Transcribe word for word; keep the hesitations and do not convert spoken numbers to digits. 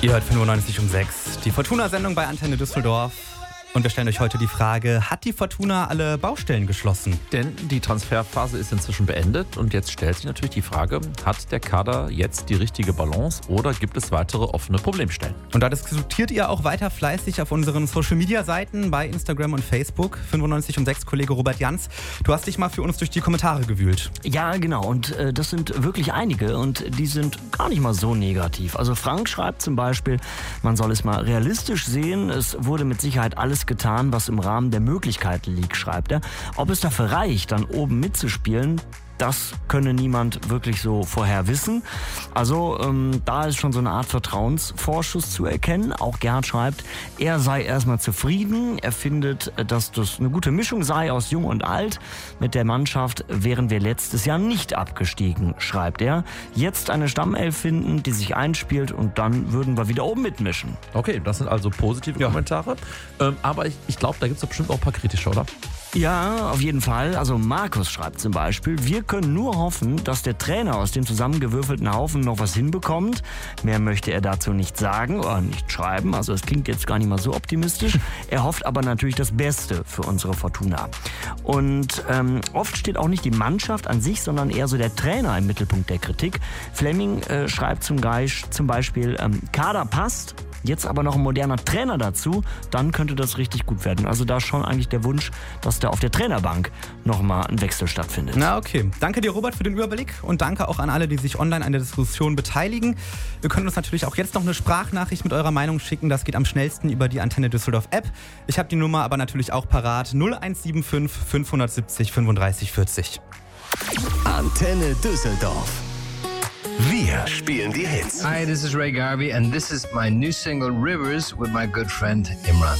Ihr hört fünfundneunzig Komma sechs, die Fortuna-Sendung bei Antenne Düsseldorf. Und wir stellen euch heute die Frage, hat die Fortuna alle Baustellen geschlossen? Denn die Transferphase ist inzwischen beendet und jetzt stellt sich natürlich die Frage, hat der Kader jetzt die richtige Balance oder gibt es weitere offene Problemstellen? Und da diskutiert ihr auch weiter fleißig auf unseren Social-Media-Seiten bei Instagram und Facebook. fünfundneunzig Komma sechs Kollege Robert Janz, du hast dich mal für uns durch die Kommentare gewühlt. Ja, genau. Und äh, das sind wirklich einige und die sind gar nicht mal so negativ. Also Frank schreibt zum Beispiel, man soll es mal realistisch sehen. Es wurde mit Sicherheit alles getan, was im Rahmen der Möglichkeiten liegt, schreibt er. Ob es dafür reicht, dann oben mitzuspielen, das könne niemand wirklich so vorher wissen. Also ähm, da ist schon so eine Art Vertrauensvorschuss zu erkennen. Auch Gerhard schreibt, er sei erstmal zufrieden. Er findet, dass das eine gute Mischung sei aus Jung und Alt. Mit der Mannschaft wären wir letztes Jahr nicht abgestiegen, schreibt er. Jetzt eine Stammelf finden, die sich einspielt und dann würden wir wieder oben mitmischen. Okay, das sind also positive Ja. Kommentare. Ähm, aber ich, ich glaube, da gibt es bestimmt auch ein paar kritische, oder? Ja, auf jeden Fall. Also Markus schreibt zum Beispiel, wir können nur hoffen, dass der Trainer aus dem zusammengewürfelten Haufen noch was hinbekommt. Mehr möchte er dazu nicht sagen oder nicht schreiben. Also es klingt jetzt gar nicht mal so optimistisch. Er hofft aber natürlich das Beste für unsere Fortuna. Und ähm, oft steht auch nicht die Mannschaft an sich, sondern eher so der Trainer im Mittelpunkt der Kritik. Fleming äh, schreibt zum, Geist, zum Beispiel, ähm, Kader passt. Jetzt aber noch ein moderner Trainer dazu, dann könnte das richtig gut werden. Also da ist schon eigentlich der Wunsch, dass da auf der Trainerbank nochmal ein Wechsel stattfindet. Na okay, danke dir Robert für den Überblick und danke auch an alle, die sich online an der Diskussion beteiligen. Ihr könnt uns natürlich auch jetzt noch eine Sprachnachricht mit eurer Meinung schicken, das geht am schnellsten über die Antenne Düsseldorf App. Ich habe die Nummer aber natürlich auch parat, null eins sieben fünf fünf sieben null fünfunddreißig vierzig. Antenne Düsseldorf. Wir spielen die Hits. Hi, this is Ray Garvey, and this is my new single Rivers with my good friend Imran.